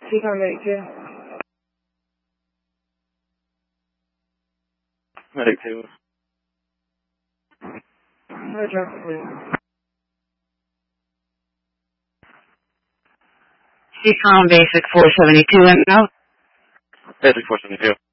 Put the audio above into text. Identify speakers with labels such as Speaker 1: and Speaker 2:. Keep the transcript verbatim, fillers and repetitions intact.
Speaker 1: Seacom Medic two.
Speaker 2: Medic two.
Speaker 1: Hi, traffic, please.
Speaker 3: Seacom Basic four seventy-two and out.
Speaker 2: Basic four seventy-two.